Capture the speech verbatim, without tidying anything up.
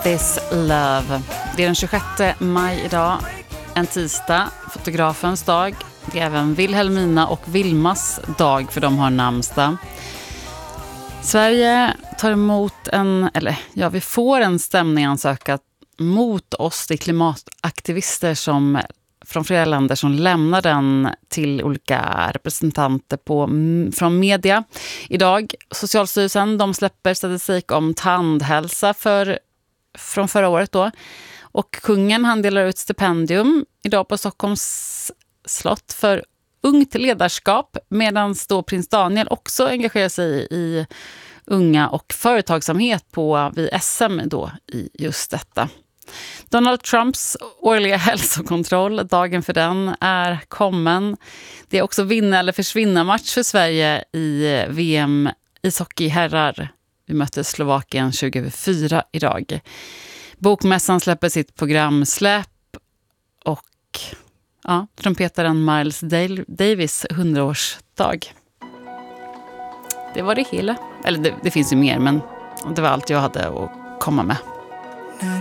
This Love. Det är den tjugosjätte maj idag, en tisdag, fotografens dag. Det är även Wilhelmina och Vilmas dag, för de har namnsdag. Sverige tar emot en, eller ja, vi får en stämningsansökan mot oss, de klimataktivister som från flera länder som lämnar den till olika representanter på, från media. Idag, Socialstyrelsen, de släpper statistik om tandhälsa för, från förra året då. Och kungen, han delar ut stipendium idag på Stockholms slott för ungt ledarskap, medan då prins Daniel också engagerar sig i unga och företagsamhet på vid S M då i just detta. Donald Trumps årliga hälsokontroll, dagen för den är kommen. Det är också vinna eller försvinna match för Sverige i V M ishockey herrar. Vi mötte Slovakien tjugofyra idag. Bokmässan släpper sitt programsläpp och ja, trumpetaren Miles Davis hundraårsdag. Det var det hela. Eller det, det finns ju mer, men det var allt jag hade att komma med.